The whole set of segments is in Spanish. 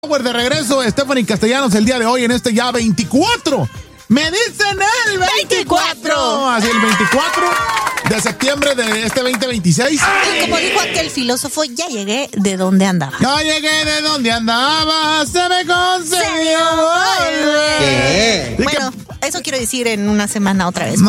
De regreso, Stephanie Castellanos el día de hoy en este ya 24. Me dicen el 24. Así el 24 de septiembre de este 2026. Y como dijo aquel filósofo, ya llegué de donde andaba. Ya llegué de donde andaba, se me concedió volver. Bueno, eso quiero decir en una semana otra vez.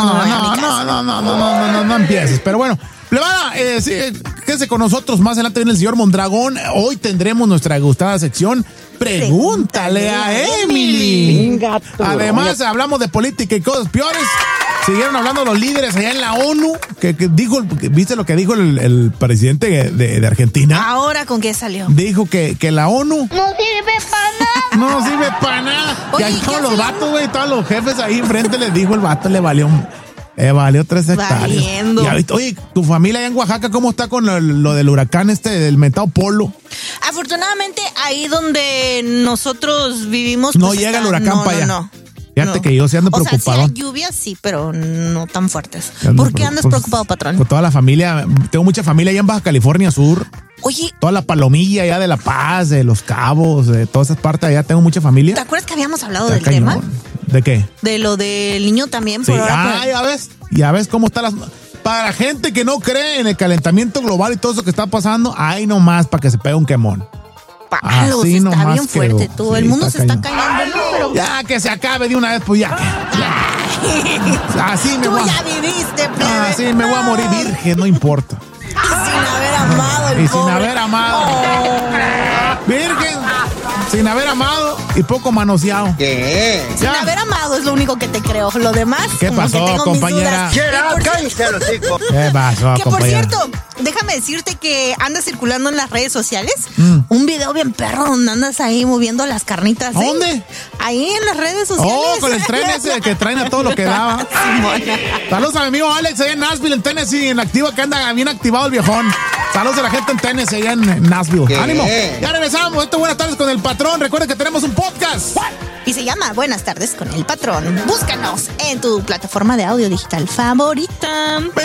No empieces. Pero bueno, Plebada, quédese con nosotros. Más adelante viene el señor Mondragón. Hoy tendremos nuestra gustada sección Pregúntale a Emily. Además, hablamos de política y cosas peores. Siguieron hablando los líderes allá en la ONU. Que dijo, ¿viste lo que dijo el presidente de Argentina? ¿Ahora con qué salió? Dijo que la ONU no sirve para nada. No sirve para nada. Oye, y a todos los vatos, güey, todos los jefes ahí enfrente les dijo, el vato le valió 3 hectáreas. Oye, tu familia allá en Oaxaca, ¿cómo está con lo del huracán del mentado Polo? Afortunadamente, ahí donde nosotros vivimos... No llega el huracán para allá. No. Fíjate que yo sí ando preocupado. O sea, sí hay lluvias, sí, pero no tan fuertes. ¿Por qué andas preocupado, patrón? Con toda la familia. Tengo mucha familia allá en Baja California Sur. Oye. Toda la Palomilla allá de La Paz, de Los Cabos, de todas esas partes allá. Tengo mucha familia. ¿Te acuerdas que habíamos hablado del tema? ¿De qué? De lo del niño también. Sí. Ya ves cómo está Para la gente que no cree en el calentamiento global y todo eso que está pasando, ahí nomás para que se pegue un quemón. Palos, está bien fuerte tú. El mundo se está cayendo, pero... Ya que se acabe de una vez, pues ya. Así me tú voy. Ya viviste, plebe. Así me voy a morir virgen, no importa. Y sin haber amado Y sin haber amado. Virgen, sin haber amado y poco manoseado. ¿Qué? Sin haber amado es lo único que te creo. Lo demás, ¿qué como pasó, que tengo compañera? mis dudas. ¿Qué pasó, que por compañera? cierto, déjame decirte que anda circulando en las redes sociales un video bien perro donde andas ahí moviendo las carnitas. ¿A dónde? Ahí en las redes sociales. Oh, con el tren ese que traen a todo lo que daba. Saludos a mi amigo Alex allá en Nashville, en Tennessee, en activo, que anda bien activado el viejón. Saludos a la gente en Tennessee, allá en Nashville. ¿Qué? ¡Ánimo! Ya regresamos. Esto es Buenas Tardes con el Patrón. Recuerden que tenemos un podcast. Y se llama Buenas Tardes con el Patrón. Búscanos en tu plataforma de audio digital favorita.